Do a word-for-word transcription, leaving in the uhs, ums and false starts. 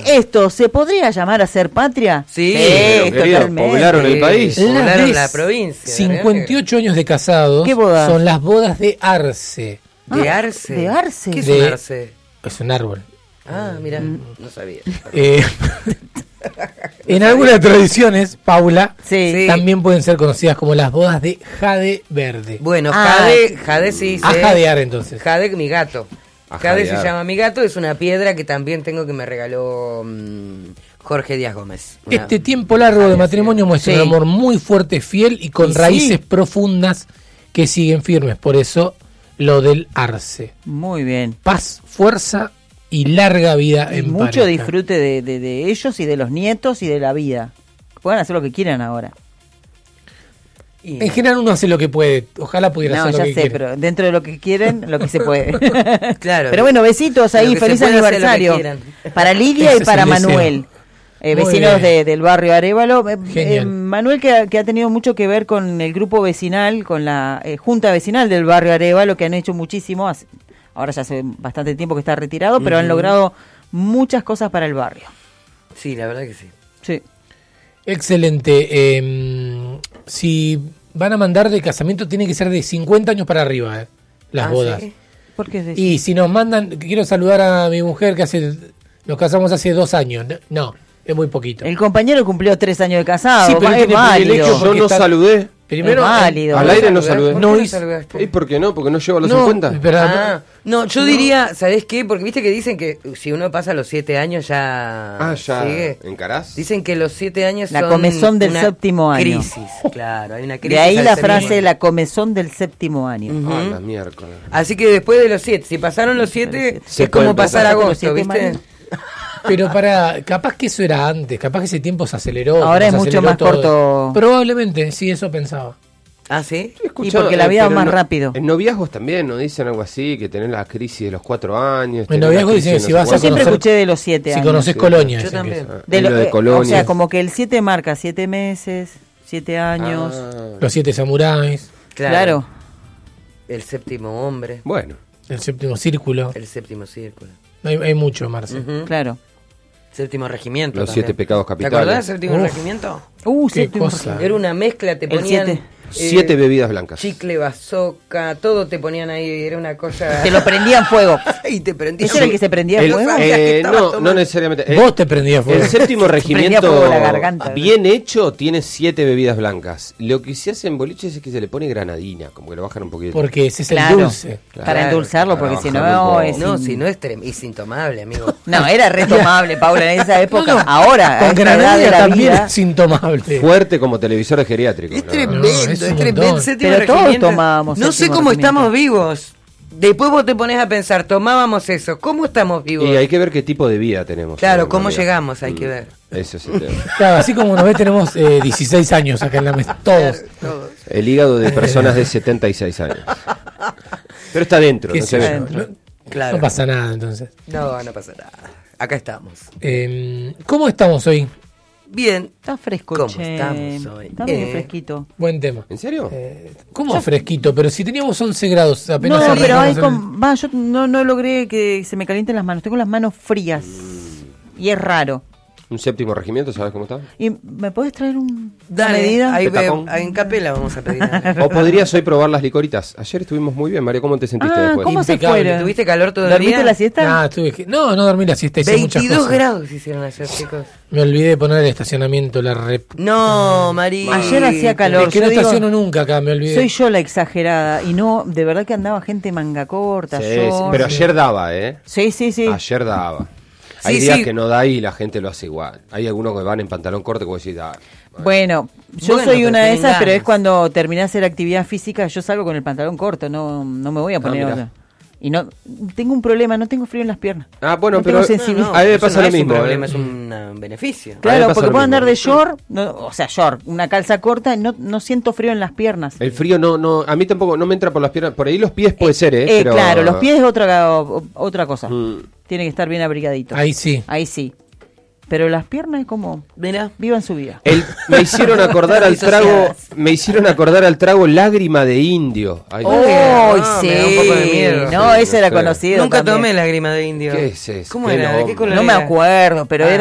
esto se podría llamar a ser patria? Sí, sí, querido, poblaron el país. Poblaron la provincia. cincuenta y ocho años de casados. ¿Qué bodas? Son las bodas de Arce. ¿De Ah, Arce? ¿De Arce? ¿Qué es De- un Arce? Es un árbol. Ah, mira, no sabía. Eh, en algunas tradiciones, Paula, Sí. Sí. también pueden ser conocidas como las bodas de jade verde. Bueno, Ah. Jade, Jade sí dice. A jadear entonces. Jade, mi gato. A Jade se jadear. llama mi gato, es una piedra que también tengo que me regaló mm, Jorge Díaz Gómez. Una- Este tiempo largo de matrimonio muestra Sí. un amor muy fuerte, fiel y con Y raíces sí. profundas que siguen firmes. Por eso lo del Arce. Muy bien. Paz, fuerza y larga vida Y en mucho pareja. disfrute de, de, de ellos y de los nietos y de la vida. Pueden hacer lo que quieran ahora. Y- En general uno hace lo que puede. Ojalá pudiera No, hacer lo ya que sé, quiere. pero dentro de lo que quieren, lo que se puede. Claro. Pero bueno, besitos ahí, Lo que se feliz puede hacer, lo que aniversario. quieran. Para Lidia Ese y es para el deseo. Manuel, eh, Muy vecinos bien. de- del barrio Arévalo. Eh, Genial. eh, Manuel que ha, que ha tenido mucho que ver con el grupo vecinal, con la eh, junta vecinal del barrio Arévalo, que han hecho muchísimo. hace- Ahora ya hace bastante tiempo que está retirado, pero han logrado muchas cosas para el barrio. Sí, la verdad que sí. Sí. Excelente. Eh, si van a mandar de casamiento, tiene que ser de cincuenta años para arriba, eh, las Ah, bodas. ¿sí? Porque es de- Y si nos mandan, quiero saludar a mi mujer que hace, nos casamos hace dos años. No, no, es muy poquito. El compañero cumplió tres años de casado. Sí, pero es tiene válido. privilegio Yo porque no está- saludé. Primero, Es válido. Al aire no ¿Por saludé. qué No no hizo- saludaste? ¿Y por qué no? Porque no llego a los no, cincuenta. pero- Ah, no, yo diría, ¿sabés qué? Porque viste que dicen que si uno pasa los siete años ya... Ah, ya. sigue. ¿Encarás? Dicen que los siete años La son comezón del una séptimo año. crisis, claro, hay una crisis. De ahí al la séptimo frase, año. la comezón del séptimo año. Ujú. Ah, la miércoles. Así que después de los siete, si pasaron los siete, Se es como pueden pasar pasar. agosto, Los siete, ¿viste? Mario. pero para, capaz que eso era antes, capaz que ese tiempo se aceleró. Ahora se es mucho aceleró más todo. corto. Probablemente, sí, eso pensaba. ¿Ah, sí? He escuchado, Y porque la eh, vida va pero más no- rápido. En noviazgos también nos dicen algo así, que tener la crisis de los cuatro años. En tener la noviazgos crisis dicen de que si no vas sé a Yo siempre conocer- escuché de los siete Si años. conoces sí. Colonia. Yo dicen que también. es. De Y lo- lo de eh, Colonia. O sea, como que el siete marca siete meses, siete años. Ah, Los siete samuráis, Claro. El séptimo hombre, bueno, el séptimo círculo. el séptimo círculo, Hay, hay mucho, Marce. Ujú. Claro. Séptimo regimiento. los también. siete pecados ¿Te capitales. acordás del séptimo Uf. regimiento? Uh, Qué séptimo cosa. regimiento. Era una mezcla, te El ponían... siete. eh, Siete bebidas blancas. chicle, bazooka, todo te ponían ahí, era una cosa... Te lo prendían fuego. y te prendía ¿Ese era el que se prendía El- fuego? sabías que eh, estabas no, no tomando. necesariamente. Vos El, te prendías fuego. el séptimo prendía regimiento fuego la garganta, ¿no? bien hecho tiene siete bebidas blancas. Lo que se hace en boliches es que se le pone granadina, como que lo bajan un poquito. Porque ese es Claro. el dulce. Claro. Para endulzarlo, Para porque si bajarle un no poco. es... No, in- si no es, trem- es intomable, amigo. No, era retomable, Paula, en esa época. No, no, Ahora, a con esta edad de granadina la también vida... es intomable. Fuerte como televisor de geriátrico. Es ¿no? tremendo, No, es es, un tremendo. montón. Séptimo Pero todos regimiento. tomábamos No sé séptimo cómo regimiento. estamos vivos. Después vos te pones a pensar, tomábamos eso, ¿cómo estamos vivos? Y hay que ver qué tipo de vida tenemos. Claro, en ¿cómo realidad. llegamos? Hay Mm, que ver. Ese es el tema. Claro, así como nos ves, tenemos eh, dieciséis años acá en la mesa. Todos. Todos. El hígado de personas de setenta y seis años. Pero está dentro. ¿Qué No, sé se yo? ve. adentro. No, Claro. no pasa nada entonces. No, no pasa nada. Acá estamos. Eh, ¿Cómo estamos hoy? Bien. Está fresco, ¿Cómo che. estamos hoy? Está bien Eh. fresquito. Buen tema. ¿En serio? Eh, ¿Cómo fresquito? Pero si teníamos once grados apenas. No, arrancamos pero hay el- con... Va, yo no, no logré que se me calienten las manos. Tengo las manos frías. Y es raro. ¿Un séptimo regimiento? ¿Sabes cómo está? ¿Y me puedes traer un, una Dale, medida? ahí Petacón. ve- en capela vamos a pedir. O podrías hoy probar las licoritas. Ayer estuvimos muy bien, Mario. ¿Cómo te sentiste Ah, después? ¿cómo se Impecable. fueron? ¿Tuviste calor todo el ¿Dormiste día? la siesta? Ah, tuve que- No, no dormí la siesta. Hice muchas veintidós cosas. grados hicieron ayer, chicos. Me olvidé de poner el estacionamiento, la rep. No, María. Ayer hacía calor. Es que yo no digo, estaciono nunca acá, me olvidé. Soy yo la exagerada. Y no, de verdad que andaba gente manga corta. Sí, yo... sí, pero ayer daba, ¿eh? Sí, sí, sí. Ayer daba. Hay Sí, días sí. que no da y la gente lo hace igual. Hay algunos que van en pantalón corto que vos decís, ah, Bueno, yo Bueno, soy pero una de tienen esas, pero es ganas. cuando terminé de hacer actividad física, yo salgo con el pantalón corto, no, no me voy a poner mirá. otra. Y no, tengo un problema, no tengo frío en las piernas. Ah, bueno, No pero tengo sensibilidad. No, no, a mí me eso pasa no lo es un mismo. problema, ¿eh? es un ah, beneficio. A mí me Claro, pasa porque lo puedo mismo. andar de short, no, o sea, short, una calza corta, y no, no siento frío en las piernas. El frío no, no, a mí tampoco, no me entra por las piernas. Por ahí los pies puede ser, ¿eh? Eh, pero... Claro, los pies es otra, o- otra cosa. Mm. Tiene que estar bien abrigadito. Ahí sí. Ahí sí. Pero las piernas es como, Mira. vivan su vida. El- me hicieron acordar al trago, Disociadas. me hicieron acordar al trago Lágrima de Indio. Ay, ¡Oh, no. Ah, sí! me da un poco de miedo. No, Sí, ese no era sé. conocido Nunca también. tomé lágrima de indio. ¿Qué es eso? ¿Cómo Qué era? ¿De qué nombre. color No me era? acuerdo, pero Ah. era